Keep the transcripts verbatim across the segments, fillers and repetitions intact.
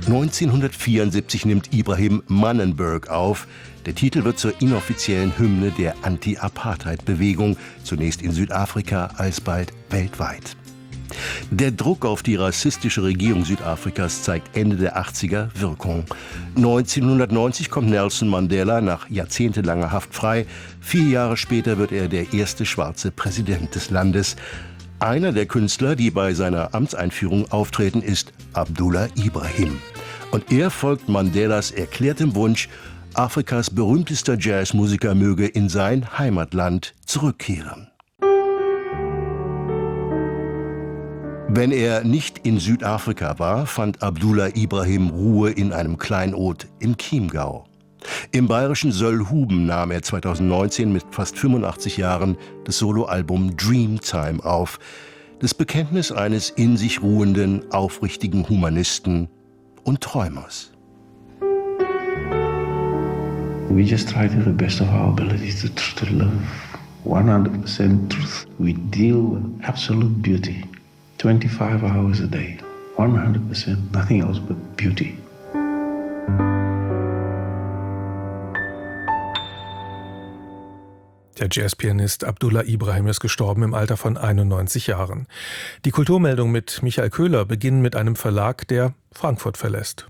neunzehnhundertvierundsiebzig nimmt Ibrahim Mannenberg auf. Der Titel wird zur inoffiziellen Hymne der Anti-Apartheid-Bewegung, zunächst in Südafrika, alsbald weltweit. Der Druck auf die rassistische Regierung Südafrikas zeigt Ende der achtziger Wirkung. neunzehnhundertneunzig kommt Nelson Mandela nach jahrzehntelanger Haft frei. Vier Jahre später wird er der erste schwarze Präsident des Landes. Einer der Künstler, die bei seiner Amtseinführung auftreten, ist Abdullah Ibrahim. Und er folgt Mandelas erklärtem Wunsch, Afrikas berühmtester Jazzmusiker möge in sein Heimatland zurückkehren. Wenn er nicht in Südafrika war, fand Abdullah Ibrahim Ruhe in einem Kleinod im Chiemgau. Im bayerischen Söllhuben nahm er zweitausendneunzehn mit fast fünfundachtzig Jahren das Soloalbum Dreamtime auf. Das Bekenntnis eines in sich ruhenden, aufrichtigen Humanisten und Träumers. We just try to do the best of our abilities to, to live one hundred percent truth. We deal with absolute beauty. twenty-five hours a day, one hundred percent, nothing else but beauty. Der Jazzpianist Abdullah Ibrahim ist gestorben im Alter von einundneunzig Jahren. Die Kulturmeldung mit Michael Köhler beginnt mit einem Verlag, der Frankfurt verlässt.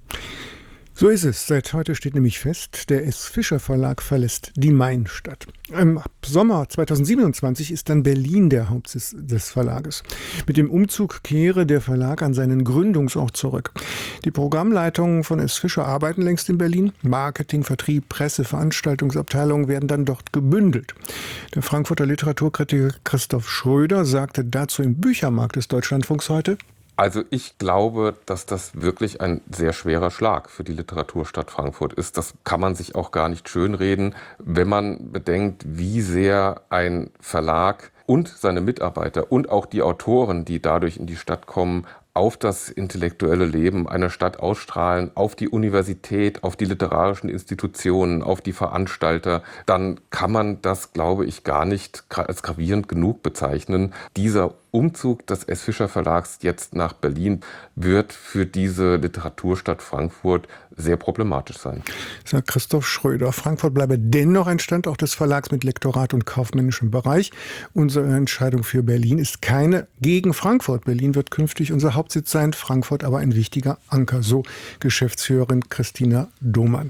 So ist es. Seit heute steht nämlich fest, der S. Fischer Verlag verlässt die Mainstadt. Im Sommer zweitausendsiebenundzwanzig ist dann Berlin der Hauptsitz des Verlages. Mit dem Umzug kehre der Verlag an seinen Gründungsort zurück. Die Programmleitungen von S. Fischer arbeiten längst in Berlin. Marketing, Vertrieb, Presse, Veranstaltungsabteilungen werden dann dort gebündelt. Der Frankfurter Literaturkritiker Christoph Schröder sagte dazu im Büchermarkt des Deutschlandfunks heute: Also ich glaube, dass das wirklich ein sehr schwerer Schlag für die Literaturstadt Frankfurt ist. Das kann man sich auch gar nicht schönreden, wenn man bedenkt, wie sehr ein Verlag und seine Mitarbeiter und auch die Autoren, die dadurch in die Stadt kommen, auf das intellektuelle Leben einer Stadt ausstrahlen, auf die Universität, auf die literarischen Institutionen, auf die Veranstalter, dann kann man das, glaube ich, gar nicht als gravierend genug bezeichnen. Dieser Umzug des S. Fischer Verlags jetzt nach Berlin wird für diese Literaturstadt Frankfurt sehr problematisch sein. Sagt Christoph Schröder. Frankfurt bleibe dennoch ein Standort des Verlags mit Lektorat und kaufmännischem Bereich. Unsere Entscheidung für Berlin ist keine gegen Frankfurt. Berlin wird künftig unser Hauptsitz sein, Frankfurt aber ein wichtiger Anker, so Geschäftsführerin Christina Domann.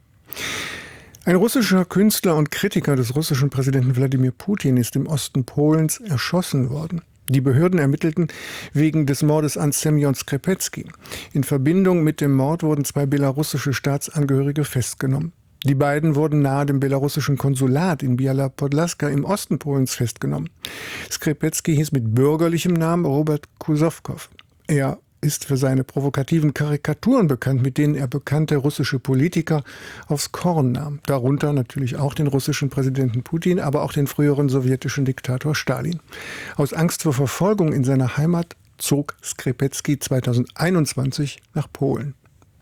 Ein russischer Künstler und Kritiker des russischen Präsidenten Wladimir Putin ist im Osten Polens erschossen worden. Die Behörden ermittelten wegen des Mordes an Semjon Skrzepecki. In Verbindung mit dem Mord wurden zwei belarussische Staatsangehörige festgenommen. Die beiden wurden nahe dem belarussischen Konsulat in Biała Podlaska im Osten Polens festgenommen. Skrzepecki hieß mit bürgerlichem Namen Robert Kusowkow. Er ist für seine provokativen Karikaturen bekannt, mit denen er bekannte russische Politiker aufs Korn nahm. Darunter natürlich auch den russischen Präsidenten Putin, aber auch den früheren sowjetischen Diktator Stalin. Aus Angst vor Verfolgung in seiner Heimat zog Skrzepecki zweitausendeinundzwanzig nach Polen.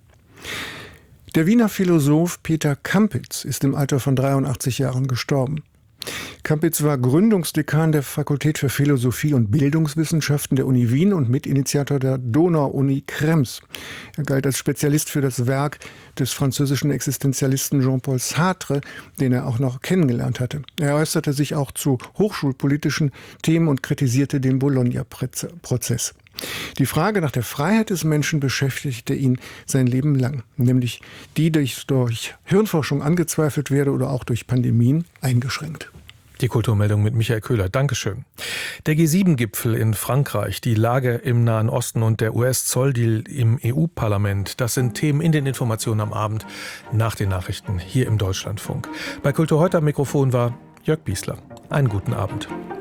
Der Wiener Philosoph Peter Kampitz ist im Alter von dreiundachtzig Jahren gestorben. Kampitz war Gründungsdekan der Fakultät für Philosophie und Bildungswissenschaften der Uni Wien und Mitinitiator der Donau-Uni Krems. Er galt als Spezialist für das Werk des französischen Existenzialisten Jean-Paul Sartre, den er auch noch kennengelernt hatte. Er äußerte sich auch zu hochschulpolitischen Themen und kritisierte den Bologna-Prozess. Die Frage nach der Freiheit des Menschen beschäftigte ihn sein Leben lang, nämlich die, die durch Hirnforschung angezweifelt werde oder auch durch Pandemien eingeschränkt. Die Kulturmeldung mit Michael Köhler. Dankeschön. Der G sieben Gipfel in Frankreich, die Lage im Nahen Osten und der U S-Zolldeal im E U-Parlament, das sind Themen in den Informationen am Abend nach den Nachrichten hier im Deutschlandfunk. Bei Kultur heute am Mikrofon war Jörg Biesler. Einen guten Abend.